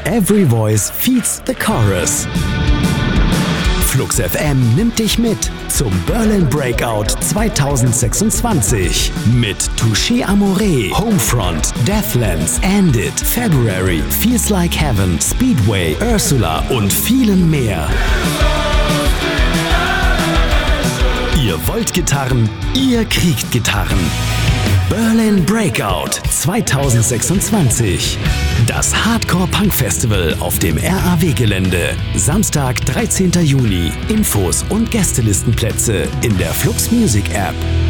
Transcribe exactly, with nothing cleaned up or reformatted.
Every voice feeds the chorus. Flux F M nimmt dich mit zum Berlin Breakout zwanzig sechsundzwanzig mit Touché Amoré, Homefront, Deathlands, End It, February, Feels Like Heaven, Speedway, Ursula und vielen mehr. Ihr wollt Gitarren, ihr kriegt Gitarren. Berlin Breakout zwanzig sechsundzwanzig. Das Hardcore-Punk-Festival auf dem R A W-Gelände. Samstag, dreizehnten Juni. Infos und Gästelistenplätze in der Flux Music App.